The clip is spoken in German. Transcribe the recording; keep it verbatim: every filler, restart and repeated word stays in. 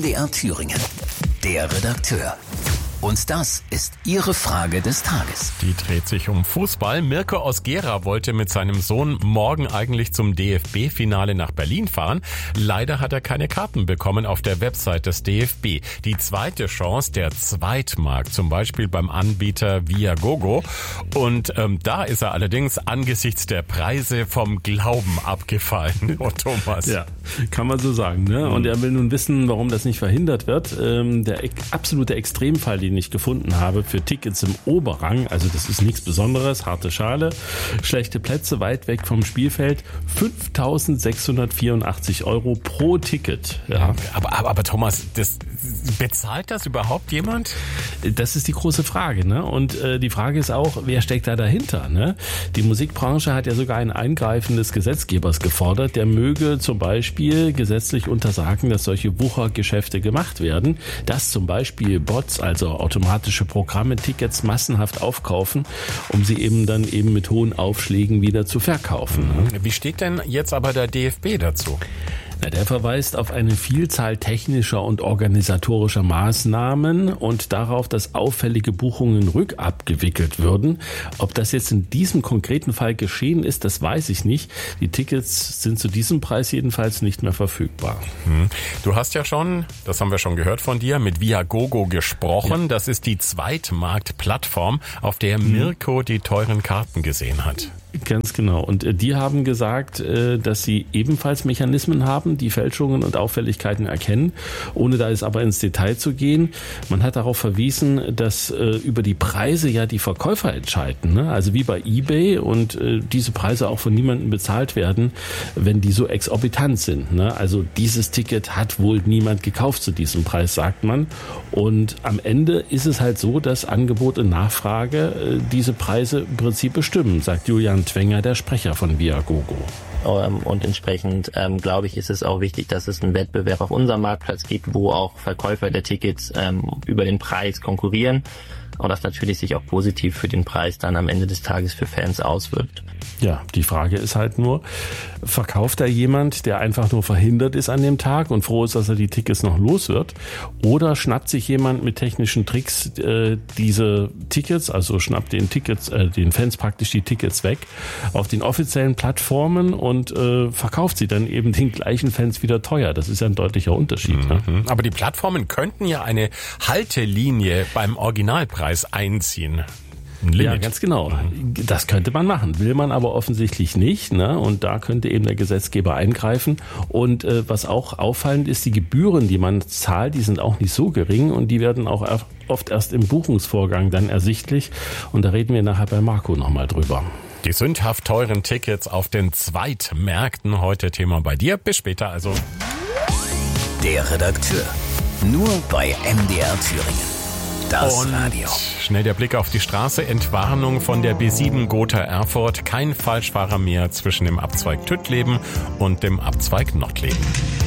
D R Thüringen. Der Redakteur. Und das ist Ihre Frage des Tages. Die dreht sich um Fußball. Mirko aus Gera wollte mit seinem Sohn morgen eigentlich zum D F B-Finale nach Berlin fahren. Leider hat er keine Karten bekommen auf der Website des D F B. Die zweite Chance, der Zweitmarkt, zum Beispiel beim Anbieter Viagogo. Und ähm, da ist er allerdings angesichts der Preise vom Glauben abgefallen. Oh, Thomas. Ja, kann man so sagen. Ne? Und er will nun wissen, warum das nicht verhindert wird. Ähm, der e- absolute Extremfall, den ich gefunden habe für Tickets im Oberrang, also das ist nichts Besonderes, harte Schale, schlechte Plätze weit weg vom Spielfeld, fünftausendsechshundertvierundachtzig Euro pro Ticket. Ja. Aber, aber, aber Thomas, das, bezahlt das überhaupt jemand? Das ist die große Frage, ne? Und äh, die Frage ist auch, wer steckt da dahinter, ne? Die Musikbranche hat ja sogar ein Eingreifen des Gesetzgebers gefordert, der möge zum Beispiel gesetzlich untersagen, dass solche Wuchergeschäfte gemacht werden, dass zum Beispiel Bots, also automatische Programme, Tickets massenhaft aufkaufen, um sie eben dann eben mit hohen Aufschlägen wieder zu verkaufen. Ne? Wie steht denn jetzt aber der D F B dazu? Na, der verweist auf eine Vielzahl technischer und organisatorischer Maßnahmen und darauf, dass auffällige Buchungen rückabgewickelt würden. Ob das jetzt in diesem konkreten Fall geschehen ist, das weiß ich nicht. Die Tickets sind zu diesem Preis jedenfalls nicht mehr verfügbar. Hm. Du hast ja schon, das haben wir schon gehört von dir, mit Viagogo gesprochen. Ja. Das ist die Zweitmarktplattform, auf der Mirko die teuren Karten gesehen hat. Ganz genau. Und die haben gesagt, dass sie ebenfalls Mechanismen haben, die Fälschungen und Auffälligkeiten erkennen, ohne da jetzt aber ins Detail zu gehen. Man hat darauf verwiesen, dass über die Preise ja die Verkäufer entscheiden, ne? Also wie bei eBay, und diese Preise auch von niemandem bezahlt werden, wenn die so exorbitant sind, ne? Also dieses Ticket hat wohl niemand gekauft zu diesem Preis, sagt man. Und am Ende ist es halt so, dass Angebot und Nachfrage diese Preise im Prinzip bestimmen, sagt Julian Twenger, der Sprecher von Viagogo. Und entsprechend ähm, glaube ich, ist es auch wichtig, dass es einen Wettbewerb auf unserem Marktplatz gibt, wo auch Verkäufer der Tickets ähm, über den Preis konkurrieren und das natürlich sich auch positiv für den Preis dann am Ende des Tages für Fans auswirkt. Ja, die Frage ist halt nur, verkauft da jemand, der einfach nur verhindert ist an dem Tag und froh ist, dass er die Tickets noch los wird, oder schnappt sich jemand mit technischen Tricks äh, diese Tickets, also schnappt den Tickets, äh, den Fans praktisch die Tickets weg auf den offiziellen Plattformen und äh, verkauft sie dann eben den gleichen Fans wieder teuer. Das ist ja ein deutlicher Unterschied. Mhm. Ne? Aber die Plattformen könnten ja eine Haltelinie beim Originalpreis einziehen. Ja, ganz genau. Das könnte man machen, will man aber offensichtlich nicht, ne? Und da könnte eben der Gesetzgeber eingreifen. Und äh, was auch auffallend ist, die Gebühren, die man zahlt, die sind auch nicht so gering und die werden auch oft erst im Buchungsvorgang dann ersichtlich. Und da reden wir nachher bei Marco nochmal drüber. Die sündhaft teuren Tickets auf den Zweitmärkten, heute Thema bei dir. Bis später also. Der Redakteur. Nur bei M D R Thüringen. Das Und Radio. Schnell der Blick auf die Straße. Entwarnung von der B sieben Gotha Erfurt. Kein Falschfahrer mehr zwischen dem Abzweig Tüttleben und dem Abzweig Nottleben.